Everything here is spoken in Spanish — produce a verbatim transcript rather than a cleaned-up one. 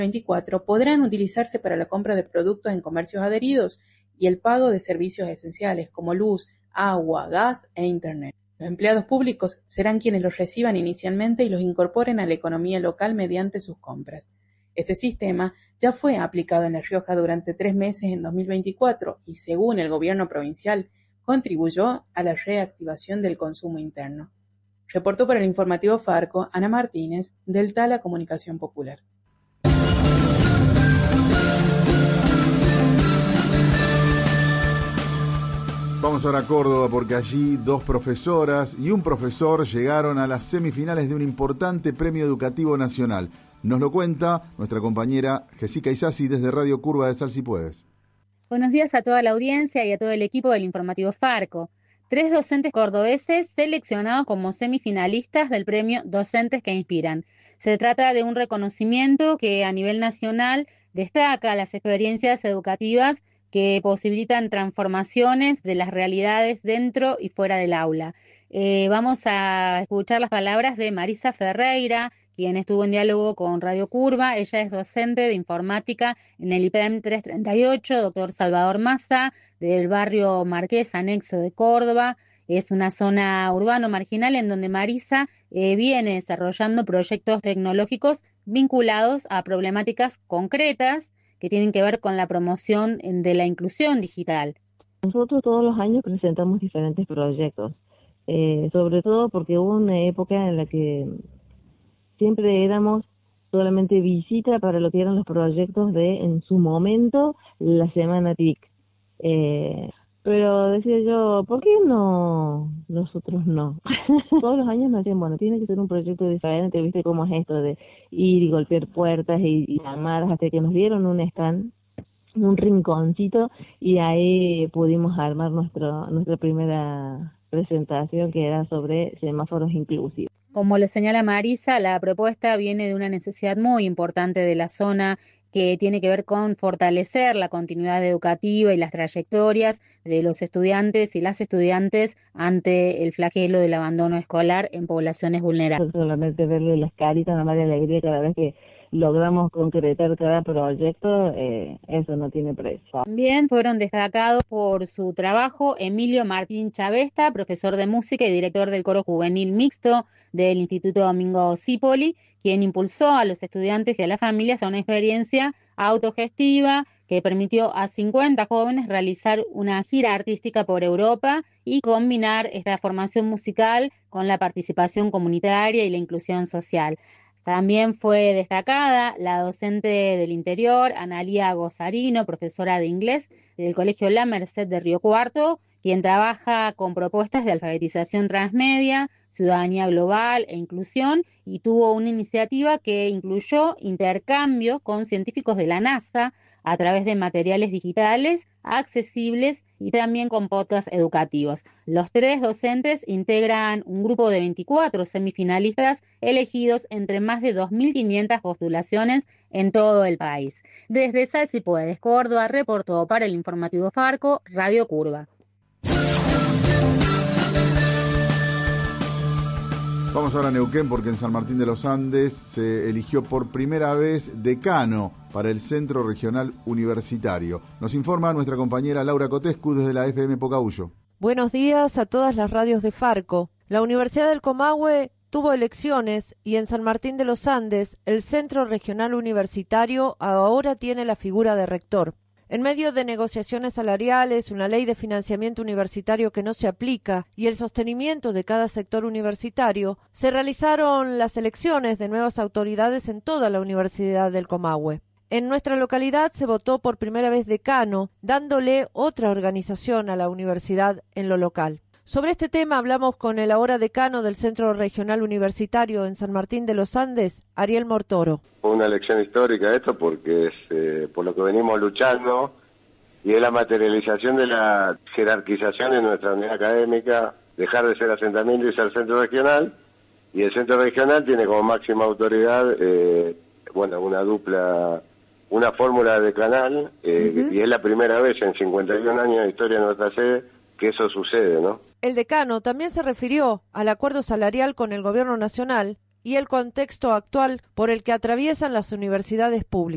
veinticuatro podrán utilizarse para la compra de productos en comercios adheridos y el pago de servicios esenciales como luz, agua, gas e internet. Los empleados públicos serán quienes los reciban inicialmente y los incorporen a la economía local mediante sus compras. Este sistema ya fue aplicado en La Rioja durante tres meses en dos mil veinticuatro y, según el gobierno provincial, contribuyó a la reactivación del consumo interno. Reportó para el informativo Farco Ana Martínez, del Tala Comunicación Popular. Vamos ahora a Córdoba porque allí dos profesoras y un profesor llegaron a las semifinales de un importante premio educativo nacional. Nos lo cuenta nuestra compañera Jessica Isasi desde Radio Curva de Sal Si Puedes. Buenos días a toda la audiencia y a todo el equipo del informativo Farco. Tres docentes cordobeses seleccionados como semifinalistas del premio Docentes que Inspiran. Se trata de un reconocimiento que a nivel nacional destaca las experiencias educativas que posibilitan transformaciones de las realidades dentro y fuera del aula. Eh, vamos a escuchar las palabras de Marisa Ferreira, quien estuvo en diálogo con Radio Curva. Ella es docente de informática en el I P E M trescientos treinta y ocho, doctor Salvador Massa, del barrio Marqués, anexo de Córdoba. Es una zona urbano marginal en donde Marisa eh, viene desarrollando proyectos tecnológicos vinculados a problemáticas concretas que tienen que ver con la promoción de la inclusión digital. Nosotros todos los años presentamos diferentes proyectos, eh, sobre todo porque hubo una época en la que siempre éramos solamente visita para lo que eran los proyectos de, en su momento, la Semana T I C. Eh, pero decía yo, ¿por qué no nosotros no? Todos los años nos decían, bueno, tiene que ser un proyecto diferente, ¿viste cómo es esto de ir y golpear puertas y, y llamar? Hasta que nos dieron un stand, un rinconcito, y ahí pudimos armar nuestro nuestra primera presentación, que era sobre semáforos inclusivos. Como lo señala Marisa, la propuesta viene de una necesidad muy importante de la zona, que tiene que ver con fortalecer la continuidad educativa y las trayectorias de los estudiantes y las estudiantes ante el flagelo del abandono escolar en poblaciones vulnerables. Solamente verle las caritas, nomás de alegría cada vez que logramos concretar cada proyecto, eh, eso no tiene precio. También fueron destacados por su trabajo Emilio Martín Chavesta, profesor de música y director del coro juvenil mixto del Instituto Domingo Cipoli, quien impulsó a los estudiantes y a las familias a una experiencia autogestiva que permitió a cincuenta jóvenes realizar una gira artística por Europa y combinar esta formación musical con la participación comunitaria y la inclusión social. También fue destacada la docente del interior, Analía Gozarino, profesora de inglés del Colegio La Merced de Río Cuarto, quien trabaja con propuestas de alfabetización transmedia, ciudadanía global e inclusión, y tuvo una iniciativa que incluyó intercambio con científicos de la NASA a través de materiales digitales accesibles y también con podcasts educativos. Los tres docentes integran un grupo de veinticuatro semifinalistas elegidos entre más de dos mil quinientas postulaciones en todo el país. Desde Sal Si Puedes, Córdoba, reportó para el informativo Farco, Radio Curva. Vamos ahora a Neuquén porque en San Martín de los Andes se eligió por primera vez decano para el Centro Regional Universitario. Nos informa nuestra compañera Laura Cotescu desde la F M Pocahuyo. Buenos días a todas las radios de Farco. La Universidad del Comahue tuvo elecciones y en San Martín de los Andes el Centro Regional Universitario ahora tiene la figura de rector. En medio de negociaciones salariales, una ley de financiamiento universitario que no se aplica y el sostenimiento de cada sector universitario, se realizaron las elecciones de nuevas autoridades en toda la Universidad del Comahue. En nuestra localidad se votó por primera vez decano, dándole otra organización a la universidad en lo local. Sobre este tema hablamos con el ahora decano del Centro Regional Universitario en San Martín de los Andes, Ariel Mortoro. Fue una elección histórica esto porque es eh, por lo que venimos luchando y es la materialización de la jerarquización de nuestra unidad académica, dejar de ser asentamiento y ser centro regional, y el centro regional tiene como máxima autoridad eh, bueno, una dupla, una fórmula decanal, eh, uh-huh. y es la primera vez en cincuenta y un años de historia de nuestra sede que eso sucede, ¿no? El decano también se refirió al acuerdo salarial con el gobierno nacional y el contexto actual por el que atraviesan las universidades públicas.